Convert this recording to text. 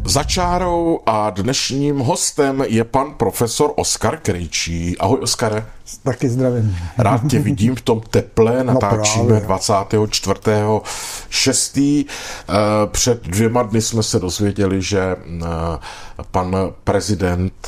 Za čárou a dnešním hostem je pan profesor Oskar Krejčí. Ahoj, Oskare. Taky zdravím. Rád tě vidím v tom teple, natáčíme 24.6. Před 2 dny jsme se dozvěděli, že pan prezident